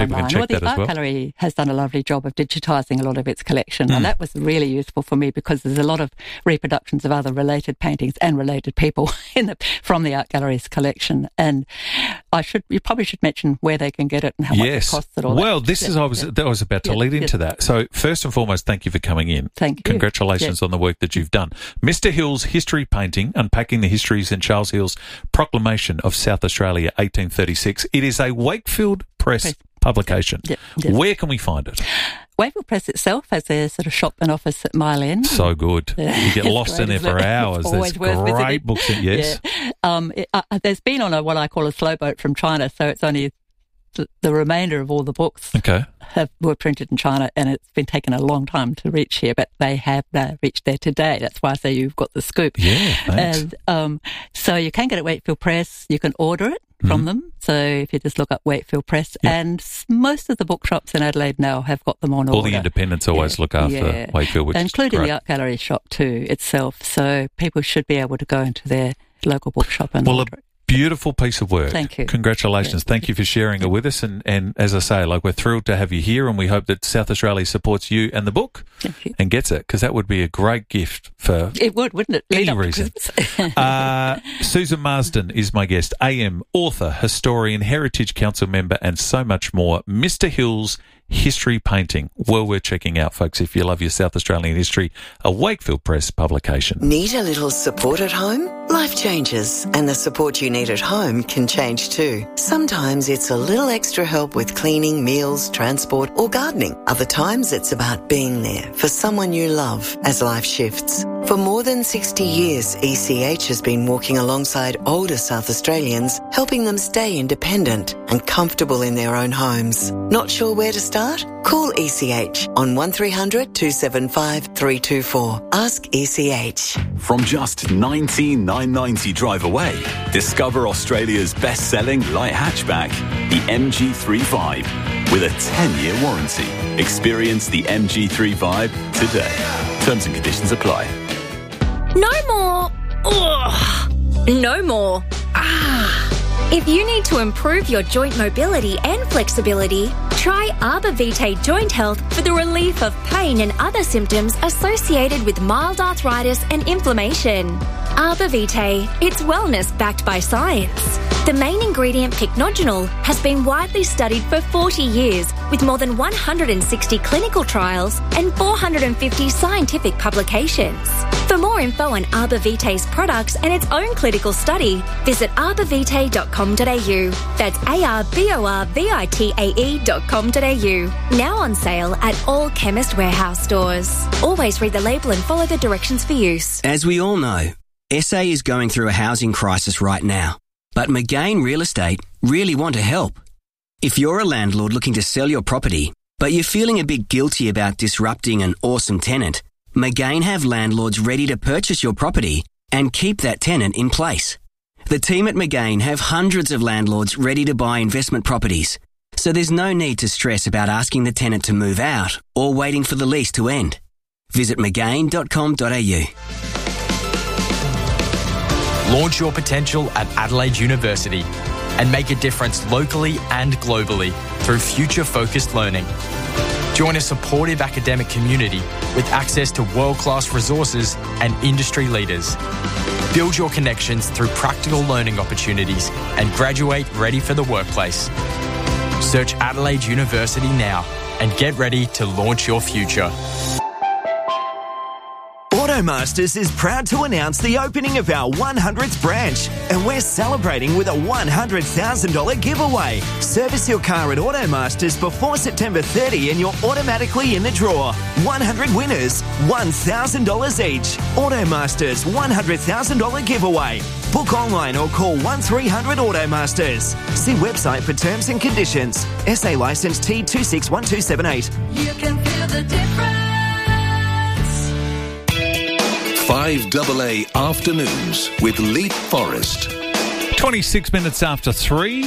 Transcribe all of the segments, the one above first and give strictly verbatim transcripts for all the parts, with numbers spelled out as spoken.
People online. can check well, the that as Art well. Gallery has done a lovely job of digitising a lot of its collection, Mm. and that was really useful for me because there's a lot of reproductions of other related paintings and related people in the, from the Art Gallery's collection. And I should, you probably should mention where they can get it and how much Yes. it costs it all. Well, that. this yeah, is I was yeah. that was about to Yeah, lead into yeah. that. So first and foremost, thank you for coming in. Thank you. Congratulations Yeah. on the work that you've done. Mister Hill's History Painting, Unpacking the Histories in Charles Hill's Proclamation of South Australia, eighteen thirty-six. It is a Wakefield Press Press. publication. Yeah, yeah. Where can we find it? Wakefield Press itself has a sort of shop and office at Mile End. So good. You get It's lost in there great, for isn't it? hours. It's There's always worth great visiting. books in yes. Yeah. Um, it, uh, there's been on a what I call a slow boat from China, so it's only th- the remainder of all the books Okay. have, were printed in China, and it's been taken a long time to reach here, but they have uh, reached there today. That's why I say you've got the scoop. Yeah, thanks. And um, so you can get it at Wakefield Press. You can order it from Mhm. them. So if you just look up Wakefield Press, Yep. and s- most of the bookshops in Adelaide now have got them on All order. the independents always Yeah, look after yeah. Wakefield, which including is the great. Art Gallery shop too itself. So people should be able to go into their local bookshop and Well, order it. Beautiful piece of work. Thank you. Congratulations. Yeah. Thank you for sharing it with us. And, and as I say, like we're thrilled to have you here, and we hope that South Australia supports you and the book Thank you. and gets it, because that would be a great gift for It would, wouldn't it? any Lead up to reason. Christmas. Uh, Susan Marsden is my guest, A M, author, historian, Heritage Council member, and so much more. Mister Hill's History Painting. Well worth checking out, folks, if you love your South Australian history. A Wakefield Press publication. Need a little support at home? Life changes, and the support you need at home can change too. Sometimes it's a little extra help with cleaning, meals, transport, or gardening. Other times it's about being there for someone you love as life shifts. For more than sixty years, E C H has been walking alongside older South Australians, helping them stay independent and comfortable in their own homes. Not sure where to start? Call E C H on one three hundred two seven five three two four. Ask E C H. From just nineteen thousand nine hundred ninety drive away, discover Australia's best-selling light hatchback, the M G three Vibe, with a ten-year warranty. Experience the M G three Vibe today. Terms and conditions apply. No more. Ugh. No more. Ah. If you need to improve your joint mobility and flexibility, try Arbor Vitae Joint Health for the relief of pain and other symptoms associated with mild arthritis and inflammation. Arbor Vitae, it's wellness backed by science. The main ingredient, pycnogenol, has been widely studied for forty years with more than one hundred sixty clinical trials and four hundred fifty scientific publications. For more info on Arbor Vitae's products and its own clinical study, visit arbor vitae dot com dot a u. That's A R B O R V I T A E dot com dot a u. Now on sale at all Chemist Warehouse stores. Always read the label and follow the directions for use. As we all know, S A is going through a housing crisis right now. But McGain Real Estate really want to help. If you're a landlord looking to sell your property, but you're feeling a bit guilty about disrupting an awesome tenant, McGain have landlords ready to purchase your property and keep that tenant in place. The team at McGain have hundreds of landlords ready to buy investment properties, so there's no need to stress about asking the tenant to move out or waiting for the lease to end. Visit mcgain dot com dot a u. Launch your potential at Adelaide University and make a difference locally and globally through future-focused learning. Join a supportive academic community with access to world-class resources and industry leaders. Build your connections through practical learning opportunities and graduate ready for the workplace. Search Adelaide University now and get ready to launch your future. Automasters is proud to announce the opening of our one hundredth branch, and we're celebrating with a one hundred thousand dollars giveaway. Service your car at Automasters before September thirtieth and you're automatically in the draw. one hundred winners, one thousand dollars each. Automasters one hundred thousand dollars giveaway. Book online or call one three hundred Automasters. See website for terms and conditions. S A licence T two six one two seven eight. You can feel the difference. five A A Afternoons with Leap Forest. twenty-six minutes after three.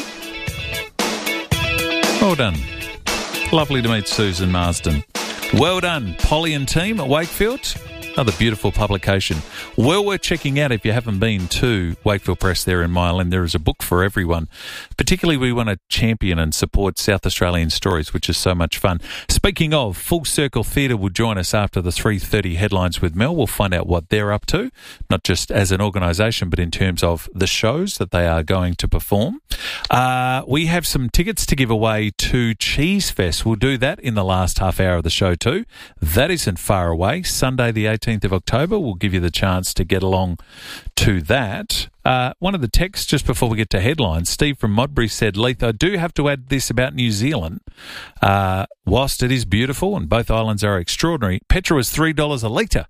Well done. Lovely to meet Susan Marsden. Well done, Polly and team at Wakefield. Another beautiful publication. Well worth checking out if you haven't been to Wakefield Press there in Mile End. There is a book for everyone. Particularly we want to champion and support South Australian stories, which is so much fun. Speaking of, Full Circle Theatre will join us after the three thirty headlines with Mel. We'll find out what they're up to, not just as an organisation, but in terms of the shows that they are going to perform. Uh, we have some tickets to give away to Cheese Fest. We'll do that in the last half hour of the show too. That isn't far away. Sunday the eighteenth of October, we'll give you the chance to get along to that. Uh, one of the texts just before we get to headlines, Steve from Modbury said, Leith, I do have to add this about New Zealand. Uh, whilst it is beautiful and both islands are extraordinary, petrol is three dollars a litre.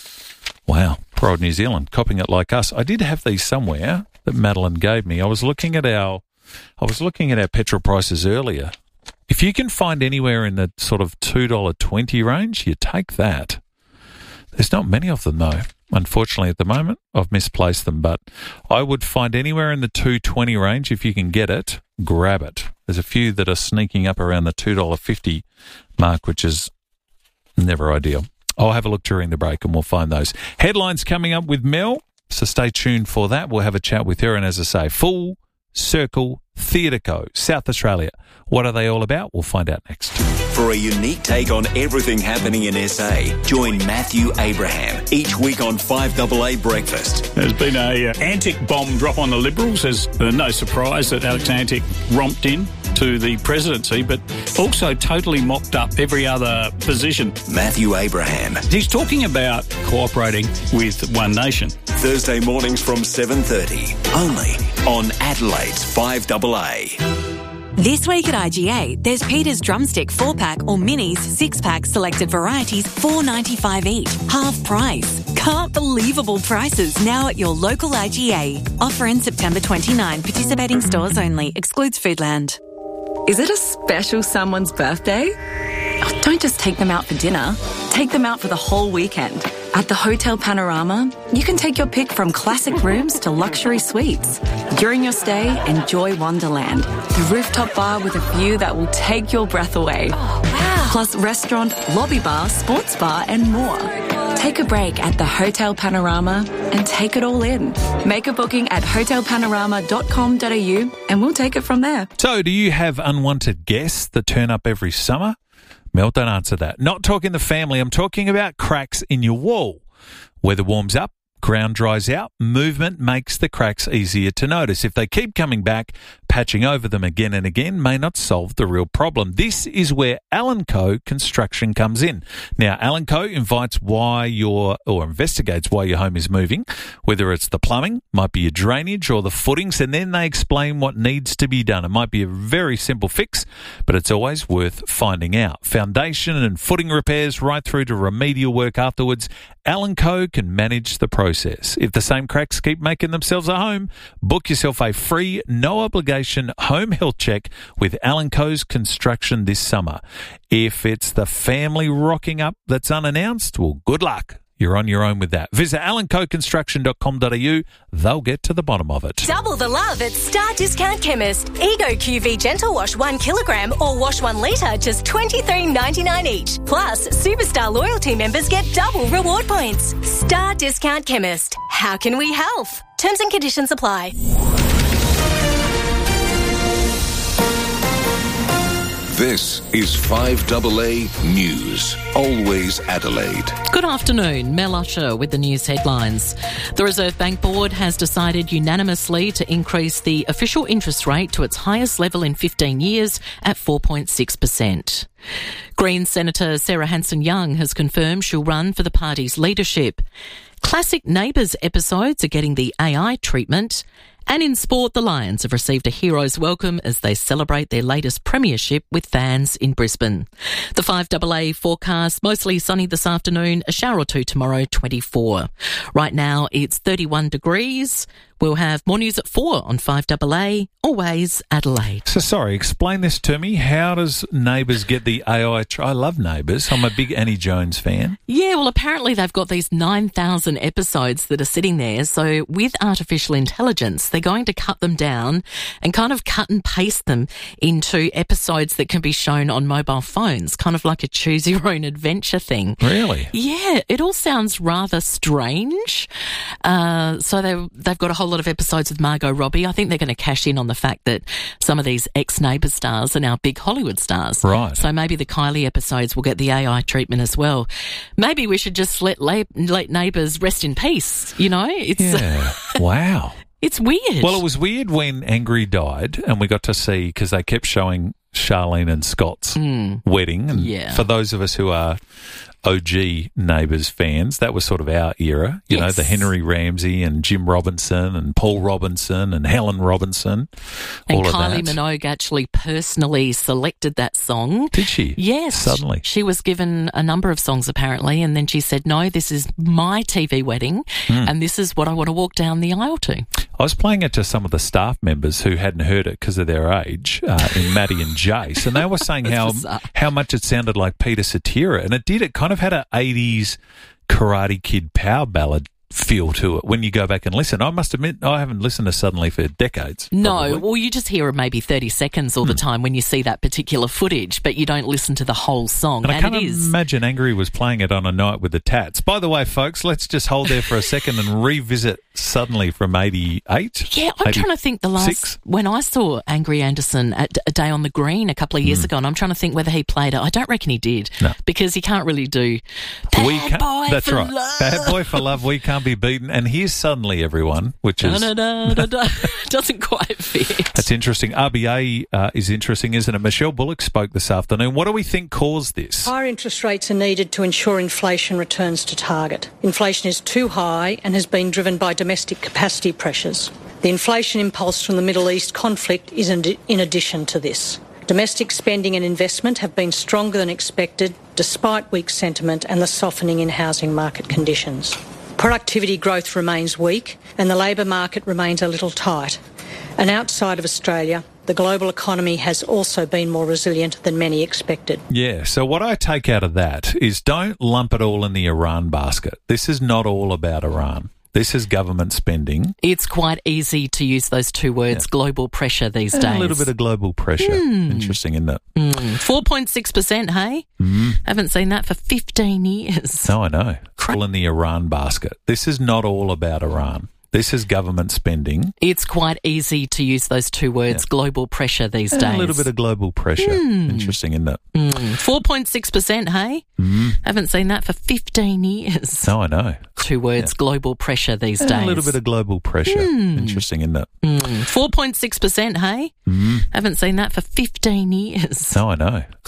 Wow, poor old New Zealand, copping it like us. I did have these somewhere that Madeline gave me. I was looking at our, I was looking at our petrol prices earlier. If you can find anywhere in the sort of two dollars twenty range, you take that. There's not many of them, though, unfortunately, at the moment. I've misplaced them, but I would find anywhere in the two dollars twenty range. If you can get it, grab it. There's a few that are sneaking up around the two dollars fifty mark, which is never ideal. I'll have a look during the break and we'll find those. Headlines coming up with Mel, so stay tuned for that. We'll have a chat with her, and as I say, Full Circle Theatre Co, South Australia. What are they all about? We'll find out next. For a unique take on everything happening in S A, join Matthew Abraham each week on five A A Breakfast. There's been a uh, Antic bomb drop on the Liberals. There's uh, no surprise that Alex Antic romped in to the presidency, but also totally mopped up every other position. Matthew Abraham. He's talking about cooperating with One Nation. Thursday mornings from seven thirty, only on Adelaide's five A A. This week at I G A, there's Peter's Drumstick four pack or Minis six pack selected varieties, four dollars ninety-five each, half price. Can't believable prices now at your local I G A. Offer in September twenty-ninth. Participating stores only. Excludes Foodland. Is it a special someone's birthday? Oh, don't just take them out for dinner. Take them out for the whole weekend. At the Hotel Panorama, you can take your pick from classic rooms to luxury suites. During your stay, enjoy Wonderland, the rooftop bar with a view that will take your breath away. Oh, wow. Plus restaurant, lobby bar, sports bar and more. Take a break at the Hotel Panorama and take it all in. Make a booking at hotel panorama dot com dot a u and we'll take it from there. So, do you have unwanted guests that turn up every summer? Mel, don't answer that. Not talking the family. I'm talking about cracks in your wall. Weather warms up, ground dries out, movement makes the cracks easier to notice. If they keep coming back, patching over them again and again may not solve the real problem. This is where Allen Co Construction comes in. Now, Allen Co invites why your, or investigates why your home is moving, whether it's the plumbing, might be your drainage or the footings, and then they explain what needs to be done. It might be a very simple fix, but it's always worth finding out. Foundation and footing repairs right through to remedial work afterwards, Allen Co can manage the process. If the same cracks keep making themselves at home, book yourself a free, no obligation home health check with Allen Co's Construction this summer. If it's the family rocking up that's unannounced, well, good luck. You're on your own with that. Visit allen co construction dot com dot a u. They'll get to the bottom of it. Double the love at Star Discount Chemist. Ego Q V Gentle Wash one kilogram or wash one litre, just twenty-three ninety-nine each. Plus, Superstar loyalty members get double reward points. Star Discount Chemist. How can we help? Terms and conditions apply. This is five A A News. Always Adelaide. Good afternoon. Mel Usher with the news headlines. The Reserve Bank Board has decided unanimously to increase the official interest rate to its highest level in fifteen years at four point six percent. Greens Senator Sarah Hanson-Young has confirmed she'll run for the party's leadership. Classic Neighbours episodes are getting the A I treatment. And in sport, the Lions have received a hero's welcome as they celebrate their latest premiership with fans in Brisbane. The five A A forecast, mostly sunny this afternoon, a shower or two tomorrow, twenty-four. Right now, it's thirty-one degrees. We'll have more news at four on five A A, always Adelaide. So sorry, explain this to me. How does Neighbours get the A I? Tr- I love Neighbours. I'm a big Annie Jones fan. Yeah, well, apparently they've got these nine thousand episodes that are sitting there. So with artificial intelligence, they're going to cut them down and kind of cut and paste them into episodes that can be shown on mobile phones, kind of like a choose your own adventure thing. Really? Yeah, it all sounds rather strange. Uh, so they, they've got a whole lot of episodes with Margot Robbie. I think they're going to cash in on the fact that some of these ex-Neighbours stars are now big Hollywood stars. Right. So maybe the Kylie episodes will get the A I treatment as well. Maybe we should just let la- let Neighbours rest in peace, you know? It's Yeah. Wow. It's weird. Well, it was weird when Angry died and we got to see, because they kept showing Charlene and Scott's Mm. wedding. And Yeah. for those of us who are O G Neighbours fans, that was sort of our era. You Yes. know, the Henry Ramsey and Jim Robinson and Paul Robinson and Helen Robinson. And all Kylie of that. Minogue actually personally selected that song. Did she? Yes. Suddenly. She was given a number of songs apparently, and then she said, no, this is my T V wedding, Mm. and this is what I want to walk down the aisle to. I was playing it to some of the staff members who hadn't heard it because of their age, uh, in Maddie and Jace, and they were saying how bizarre. how much it sounded like Peter Cetera, and it did. It kind of had an eighties Karate Kid power ballad feel to it when you go back and listen. I must admit, I haven't listened to Suddenly for decades. No, probably. well, you just hear maybe thirty seconds all the time when you see that particular footage, but you don't listen to the whole song. And, And, I can't it is. imagine Angry was playing it on a night with the Tats. By the way, folks, let's just hold there for a second and revisit Suddenly from eighty-eight. Yeah, I'm trying to think the last, eighty-six. when I saw Angry Anderson at A Day on the Green a couple of years Mm. ago, and I'm trying to think whether he played it. I don't reckon he did. No. Because he can't really do Bad We can't, Boy that's for right. Love. Bad Boy for Love, We Can't Be Beaten. And here's Suddenly, everyone, which is... Da, da, da, da, da. Doesn't quite fit. That's interesting. R B A uh, is interesting, isn't it? Michelle Bullock spoke this afternoon. What do we think caused this? Higher interest rates are needed to ensure inflation returns to target. Inflation is too high and has been driven by domestic capacity pressures. The inflation impulse from the Middle East conflict is in, in addition to this. Domestic spending and investment have been stronger than expected, despite weak sentiment and the softening in housing market conditions. Productivity growth remains weak and the labour market remains a little tight. And outside of Australia, the global economy has also been more resilient than many expected. Yeah, so what I take out of that is don't lump it all in the Iran basket. This is not all about Iran. This is government spending. It's quite easy to use those two words, Yeah. global pressure these And days. a little bit of global pressure. Mm. Interesting, isn't it? Mm. four point six percent, hey? Mm. Haven't seen that for fifteen years. No, I know. All in the Iran basket. This is not all about Iran. This is government spending. It's quite easy to use those two words, Yeah. global pressure these And days. a little bit of global pressure. Mm. Interesting, isn't it? Mm. four point six percent, hey? Mm. Haven't seen that for fifteen years. No, I know. Two words, global pressure these And days. a little bit of global pressure. Mm. Interesting, isn't it? Mm. four point six percent, hey? Mm. Haven't seen that for fifteen years. No, I know.